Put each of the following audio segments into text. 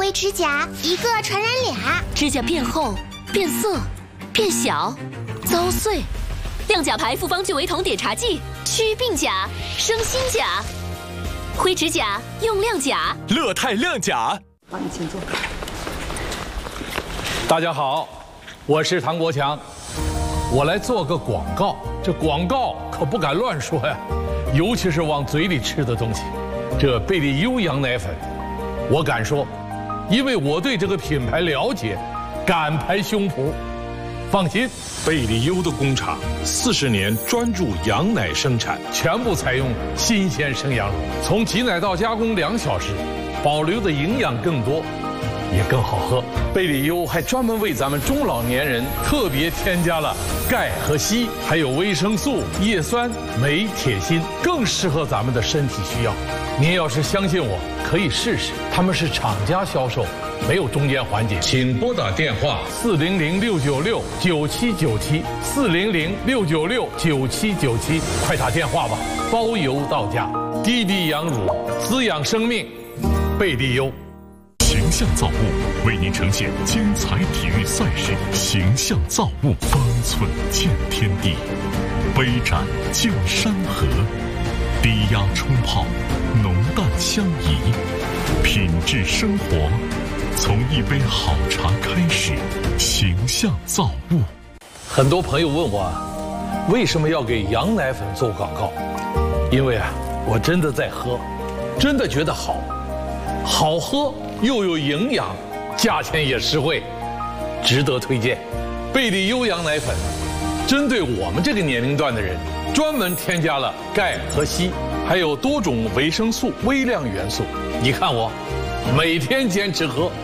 灰指甲，一个传染俩。 指甲变厚、变色、变小、遭碎。亮甲牌复方聚维酮碘茶剂，祛病甲，生新甲。灰指甲用亮甲， 乐泰亮甲。 好，你请坐。 大家好，我是唐国强，我来做个广告。这广告可不敢乱说呀，尤其是往嘴里吃的东西。这贝利优羊奶粉，我敢说，因为我对这个品牌了解，敢拍胸脯。放心， 贝利优的工厂40年专注羊奶生产， 全部采用新鲜生羊乳，从挤奶到加工2小时，保留的营养更多，也更好喝。贝利优还专门为咱们中老年人特别添加了钙和硒，还有维生素、叶酸、镁、铁、锌，更适合咱们的身体需要。您要是相信我，可以试试，他们是厂家销售，没有中间环节。请拨打电话400-696-9797，400-696-9797，快打电话吧，包邮到家。滴滴羊乳滋养生命，贝利优。 形象造物为您呈现精彩体育赛事，形象造物方寸见天地，杯盏见山河，低压冲泡，浓淡相宜，品质生活从一杯好茶开始。形象造物。 很多朋友问我，为什么要给羊奶粉做广告？因为我真的在喝，真的觉得好喝又有营养，价钱也实惠，值得推荐。贝利优羊奶粉针对我们这个年龄段的人，专门添加了钙和硒，还有多种维生素、微量元素。你看我每天坚持喝。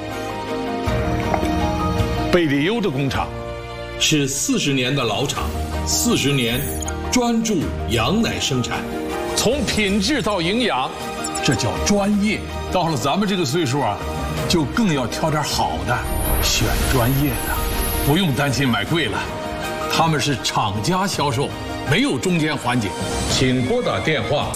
贝利优的工厂是40年的老厂，40年专注羊奶生产，从品质到营养，这叫专业。到了咱们这个岁数就更要挑点好的，选专业的，不用担心买贵了。他们是厂家销售，没有中间环节。请拨打电话